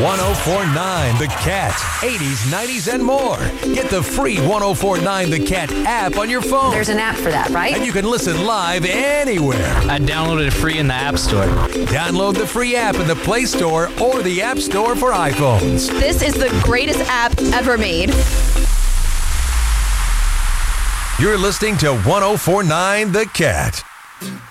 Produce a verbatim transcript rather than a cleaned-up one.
ten forty-nine The Cat, eighties, nineties, and more. Get the free ten forty-nine The Cat app on your phone. There's an app for that, right? And you can listen live anywhere. I downloaded it free in the App Store. Download the free app in the Play Store or the App Store for iPhones. This is the greatest app ever made. You're listening to ten forty-nine The Cat.